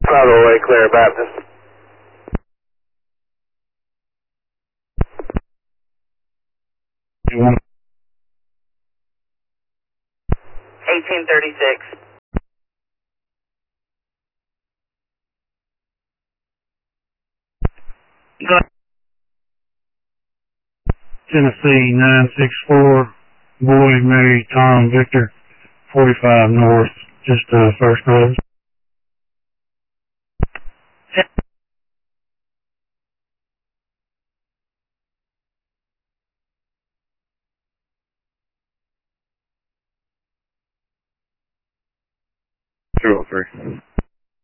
Bravo Way, clear Baptist. You want 1836. Tennessee 964, Boy, Mary, Tom, Victor, 45 North, just first road. Two 3.